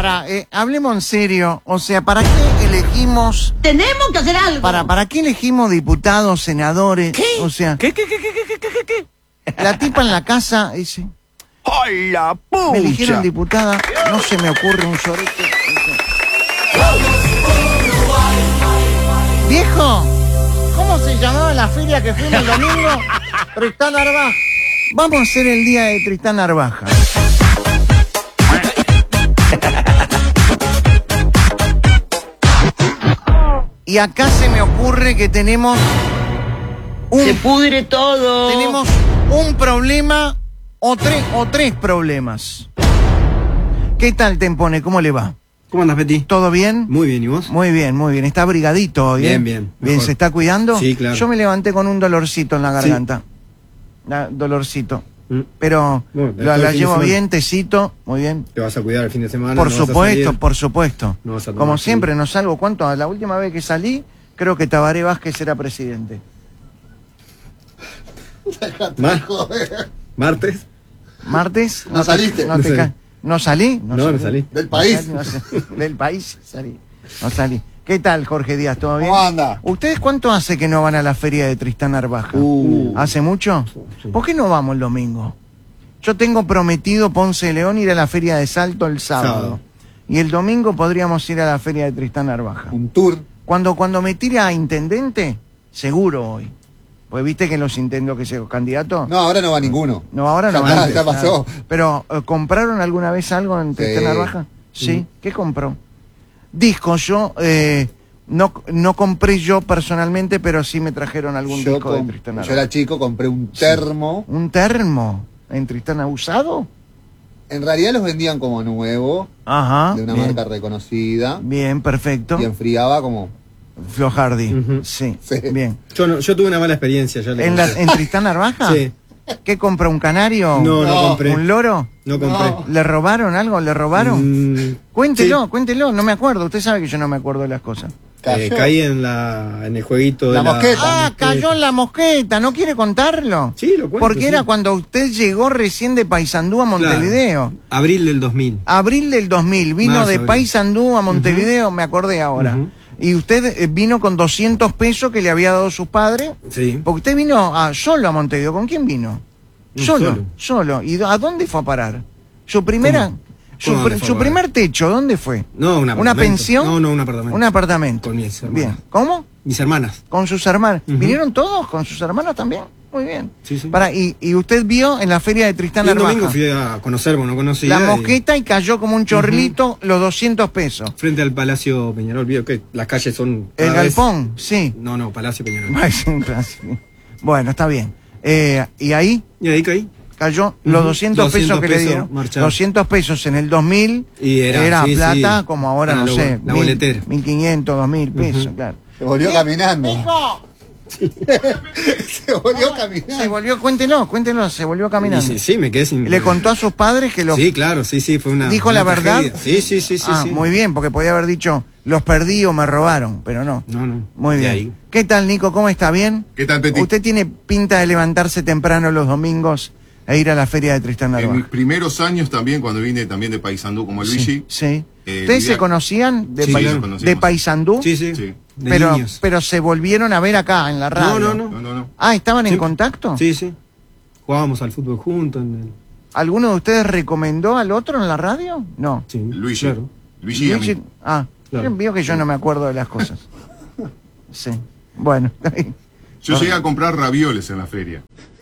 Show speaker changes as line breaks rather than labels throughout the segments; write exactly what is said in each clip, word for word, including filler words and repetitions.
para, eh, hablemos en serio. O sea, ¿para qué elegimos?
Tenemos que hacer algo.
Para, ¿para qué elegimos diputados, senadores?
¿Qué?
O sea,
¿Qué, qué, qué, qué, qué, qué, qué, qué?
la tipa en la casa dice,
¡Ay, la pucha!
me eligieron diputada, no se me ocurre un sorete. Viejo, ¿cómo se llamaba la feria que fuimos el domingo? Tristán Narvaja. Vamos a hacer el día de Tristán Narvaja. Y acá se me ocurre que tenemos un,
Se pudre todo.
tenemos un problema o tres o tres problemas. ¿Qué tal, Tempone? ¿Cómo le va?
¿Cómo andas, Peti?
¿Todo bien?
Muy bien, ¿y vos?
Muy bien, muy bien. ¿Está abrigadito hoy?
Bien,
¿eh?
bien,
Bien,
mejor.
¿se está cuidando?
Sí, claro.
Yo me levanté con un dolorcito en la garganta. Ah, dolorcito.
Mm.
Pero
Bueno,
la,
todo
la
el fin de
llevo
semana.
bien, tecito, muy bien.
¿Te vas a cuidar el fin de semana?
Por
¿No vas a
supuesto,
salir?
por supuesto.
No vas a tomar
Como
frío.
siempre, no salgo. ¿Cuánto? La última vez que salí, creo que Tabaré Vázquez era presidente.
¿Mar- ¿Martes?
¿Martes?
No
te-
saliste.
No, te
No
ca-
salí.
¿No salí?
No, no salí.
Del
No
país.
salí, no salí. Del país salí. No salí. ¿Qué tal, Jorge Díaz? ¿Todo bien?
¿Cómo anda?
¿Ustedes cuánto hace que no van a la feria de Tristán Narvaja?
Uh.
¿Hace mucho?
Sí.
¿Por qué no vamos el domingo? Yo tengo prometido Ponce de León ir a la feria de Salto el sábado.
Sábado.
Y el domingo podríamos ir a la feria de Tristán Narvaja.
Un tour.
Cuando, cuando me tire a intendente, seguro voy. Pues viste que los intentos que se candidatos.
No, ahora no va ninguno.
No, ahora no.
Ya,
antes,
ya pasó.
claro. Pero, eh, ¿compraron alguna vez algo en Tristán
Sí.
Narvaja? Sí. ¿Qué compró? Discos, yo eh, no, no compré yo personalmente, pero sí me trajeron algún
Yo,
disco de
com-
Tristán
yo
Narvaja.
era chico, compré un termo.
¿Un termo en Tristán usado?
En realidad los vendían como nuevo,
Ajá.
de una
bien.
marca reconocida.
Bien, perfecto.
Y enfriaba como...
Flo Hardy.
Ujú.
Sí.
Sí.
Bien.
Yo, no, yo tuve una mala experiencia. Ya le
¿En, la,
conté.
¿En Tristán Narvaja?
Sí.
¿Qué compró? ¿Un canario?
No, no,
No.
compré.
¿Un loro?
No compré.
No.
¿Le robaron algo? ¿Le robaron?
Mm,
Cuéntelo,
sí.
cuéntelo, no me acuerdo. Usted sabe que yo no me acuerdo de las cosas.
Eh,
Cayó.
caí en, la, en el jueguito de
La
la...
mosqueta.
Ah, cayó en la mosqueta, ¿no quiere contarlo?
Sí, lo cuento,
Porque
sí.
era cuando usted llegó recién de Paysandú a Montevideo.
Claro. Abril del dos mil.
Abril del dos mil, vino
Marzo,
de
abril.
Paysandú a Montevideo, me acordé ahora.
Ujú.
Y usted eh, vino con doscientos pesos que le había dado sus padres.
Sí.
Porque usted vino a, solo a Montevideo. ¿Con quién vino?
No,
Solo,
solo.
solo. ¿Y a dónde fue a parar? Su primera...
¿Cómo?
Su,
¿Cómo
pr-
dónde fue
su
a parar?
primer techo, ¿dónde fue?
No, un
¿Una
apartamento.
pensión?
No, no, un apartamento.
Un apartamento.
Con mis hermanas.
Bien. ¿Cómo?
Mis hermanas.
Con sus hermanas.
Ujú.
¿Vinieron todos con sus hermanas también? Muy bien.
Sí, sí.
Para, y, y usted vio en la feria de Tristán
Y un
Narvaja
domingo fui a conocer, bueno, no conocía.
la
y-
mosqueta y cayó como un chorlito los doscientos pesos.
Frente al Palacio Peñarol, vio que las calles son...
El
cada vez-
galpón, sí.
No, no, Palacio Peñarol.
Ay, sí, sí. Bueno, está bien. Eh, y ahí
Y ahí caí.
cayó los
Ujú.
doscientos pesos
doscientos
que le
pesos
dieron.
marchados.
doscientos pesos en el dos mil
Y era, sí,
plata
sí.
como ahora,
Para
no
la-
sé,
la
mil-
boletera.
mil quinientos, dos mil pesos,
Ujú.
claro.
Se volvió caminando.
¡Hijo!
Se volvió
Se
caminando.
volvió, cuéntelo, cuéntelo, se volvió
Y
caminando.
sí, sí, me quedé sin...
¿Le contó a sus padres que los...
Sí, claro, sí, sí, fue una...
¿Dijo
una
la verdad?
tragedia. Sí, sí, sí, sí.
ah,
sí.
muy bien, porque podía haber dicho, los perdí o me robaron, pero no.
No, no.
Muy
De
bien.
ahí.
¿Qué tal, Nico? ¿Cómo está? ¿Bien?
¿Qué tal, Peti?
Usted tiene pinta de levantarse temprano los domingos e ir a la feria de Tristán
En mis
Narvaja.
primeros años también, cuando vine también de Paysandú como el
Sí,
Luigi.
sí.
Eh,
¿Ustedes
vivía-
se conocían de,
Sí,
Pais-
claro.
nos conocimos.
de Paysandú?
Sí, sí,
Sí.
de
pero,
niños.
pero se volvieron a ver acá en la radio.
No, no, no.
No, no, no.
Ah, ¿estaban en
Sí.
contacto?
Sí, sí. Jugábamos al fútbol juntos. En el...
¿Alguno de ustedes recomendó al otro en la radio? No.
Sí,
Luigi.
claro.
Luigi y a mí.
Luigi- Ah,
Claro.
vio que yo no me acuerdo de las cosas. Sí. Bueno, está bien.
Yo llegué a comprar ravioles en la feria.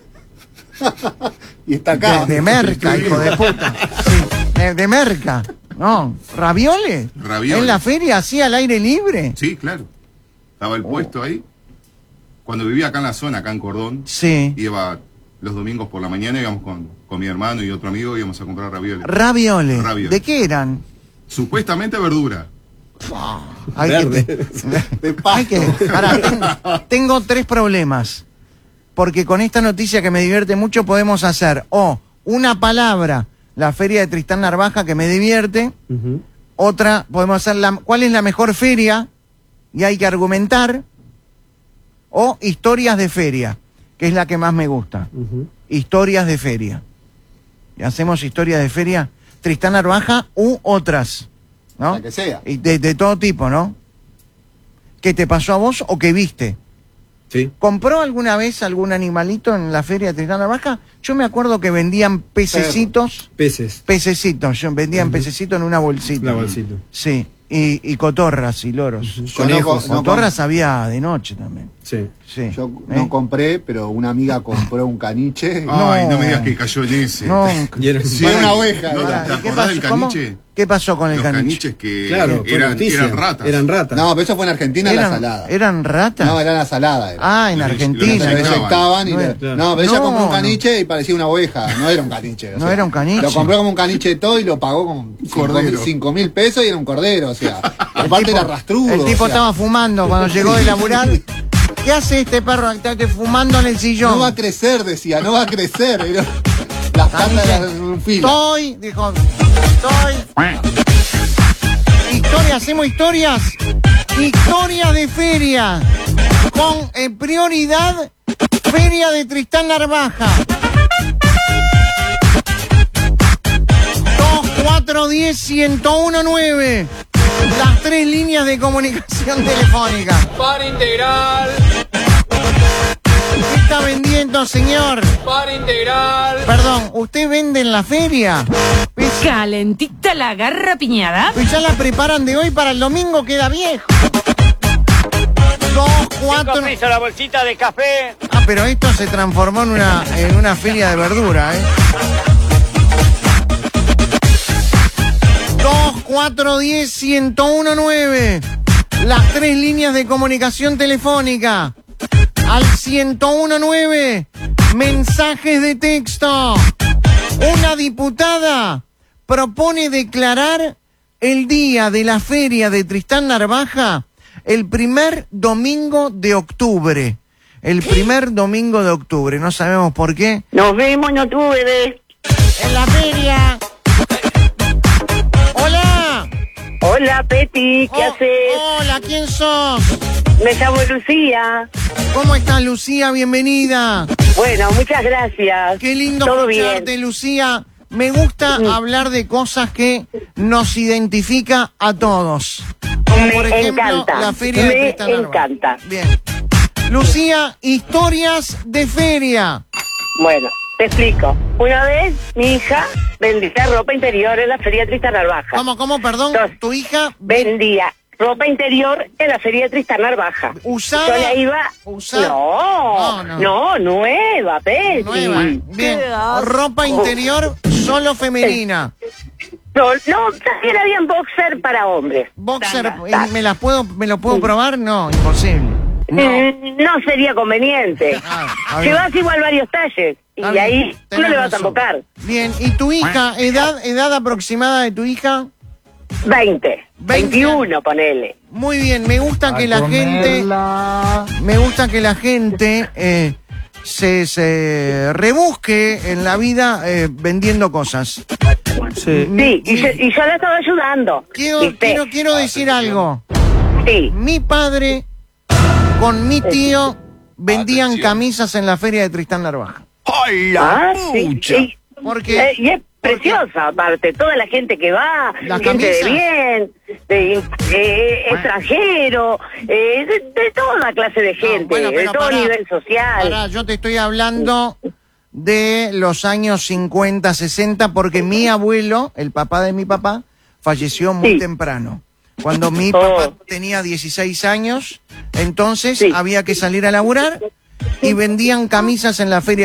Y está acá.
De, de merca, hijo de puta. Sí, de, de merca. No, ¿ravioles?
Ravioles.
¿En la feria así al aire libre?
Sí, claro. Estaba el puesto ahí. Cuando vivía acá en la zona, acá en Cordón,
Sí.
iba los domingos por la mañana, íbamos con, con mi hermano y otro amigo, íbamos a comprar ravioles.
Ravioles.
Ravioles.
¿De qué eran?
Supuestamente verdura.
Hay
Verde.
que,
De pasto.
hay que- pará, tengo, tengo tres problemas. Porque con esta noticia que me divierte mucho podemos hacer o una palabra, la feria de Tristán Narvaja que me divierte,
Ujú.
otra podemos hacer la, cuál es la mejor feria y hay que argumentar, o historias de feria, que es la que más me gusta.
Ujú.
Historias de feria. Y hacemos historias de feria, Tristán Narvaja u otras. ¿no?
La que sea.
Y de, de todo tipo, ¿no? ¿Qué te pasó a vos o qué viste?
Sí.
¿Compró alguna vez algún animalito en la feria de Tristán Narvaja? Yo me acuerdo que vendían pececitos.
Peces.
Pececitos, yo vendían
Ujú.
pececitos en una bolsita.
Una bolsita.
Sí, y, y cotorras y loros.
Ujú.
Yo
Conejos.
no, no,
Cotorras había de noche también.
Sí.
Sí.
Yo
¿Eh?
no compré, pero una amiga compró un caniche.
Ay,
No.
no me digas que cayó en ese.
No,
Y era-
Sí,
Era una oveja,
¿No,
era.
¿Te
¿y qué
acordás del
pasó? ¿Cómo?
caniche?
¿Qué pasó con el
Los
caniche?
caniches que
Claro, fue
eran,
noticia.
eran ratas.
Eran ratas.
No, pero eso fue en Argentina, la
¿Eran,
salada.
¿Eran ratas?
No, era la salada. Era.
Ah, en
Los-
Argentina.
los
Se
claro.
inyectaban.
inyectaban y
No
le-
era-
Claro.
No, pero ella
No,
compró un
no.
caniche y parecía una oveja. No era un caniche. o
No
sea,
era un caniche.
Lo compró como un caniche de todo y lo pagó con
Cordero.
cinco mil pesos y era un cordero. O sea, aparte era rastrudo.
El tipo
o sea,
estaba fumando cuando llegó de laburar. ¿Qué hace este perro? Está fumando en el sillón.
No va a crecer, decía, no va a crecer. Era- Las patas eran en un fila.
Estoy, dijo, estoy. Historia, hacemos historias. Historias de feria. Con eh, prioridad, Feria de Tristán Narvaja. dos cuatro uno cero, uno cero uno nueve. Las tres líneas de comunicación telefónica.
Para integral,
¿Qué está vendiendo, señor?
para integral.
Perdón, ¿usted vende en la feria? ¿Ves?
Calentita la garra piñada.
Pues ya la preparan de hoy para el domingo, queda viejo. Dos, cuatro.
la bolsita de café.
Ah, pero esto se transformó en una, en una feria de verdura, ¿eh? dos cuatro uno cero, uno cero uno nueve. Las tres líneas de comunicación telefónica. Al ciento uno nueve. Mensajes de texto. Una diputada propone declarar el día de la feria de Tristán Narvaja el primer domingo de octubre. El primer domingo de octubre. No sabemos por qué.
Nos vemos en octubre.
En la feria. Hola.
Hola, Peti, ¿qué
Oh,
haces?
Hola, ¿quién sos?
Me llamo Lucía.
¿Cómo estás, Lucía? Bienvenida.
Bueno, muchas gracias.
Qué lindo
Todo
escucharte,
bien.
Lucía. Me gusta
Mm.
hablar de cosas que nos identifica a todos. Como
Me
por ejemplo,
encanta.
la feria de
Me
Tristán Narvaja.
encanta.
Bien. Lucía, historias de feria.
Bueno, te explico. Una vez mi hija vendía ropa interior en la Feria de Tristán Narvaja.
¿Cómo, cómo, perdón?
Dos.
Tu hija
Vendía ropa interior en la Feria de Tristán Narvaja.
usaba...
Yo le iba...
usaba-
No,
No,
no,
no.
nueva, Peti.
Nueva. Bien. Ropa interior solo femenina.
No, no, también habían boxer para hombres.
Boxer,
Ta, ta.
¿y ¿me las puedo, me lo puedo probar? No, imposible.
Mm, No sería conveniente.
Ah, está bien.
Llevas igual varios talles y
Está bien,
ahí no
tenés
le vas a
razón.
tocar.
Bien, ¿y tu hija, edad, edad aproximada de tu hija?
veinte,
veinte.
veintiuno, ponele.
Muy bien, me gusta que la gente, me gusta que la gente eh, se, se rebusque en la vida eh, vendiendo cosas.
Sí.
Sí, y yo, y yo la estaba ayudando.
Quiero,
¿viste?
quiero, quiero decir algo.
Sí,
Mi padre con mi tío vendían
Atención.
camisas en la feria de Tristán Narvaja.
¡Ay, la
ah, sí,
pucha!
sí.
Porque
Eh, y es preciosa, aparte, toda la gente que va,
Las
gente de
camisas.
bien, de eh, extranjero, eh, de, de toda clase de gente,
No, bueno,
de
pero
todo
pará,
nivel social.
pará, yo te estoy hablando de los años cincuenta, sesenta, porque mi abuelo, el papá de mi papá, falleció muy
Sí.
temprano. Cuando mi
Oh.
papá tenía dieciséis años, entonces
Sí.
había que salir a laburar y vendían camisas en la feria